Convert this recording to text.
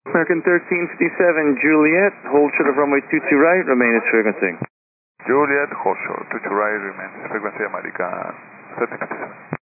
American 1357, Juliet, hold short of runway 22 right, remain its frequency. Juliet, hold short, 22 right, remains frequency American 1357.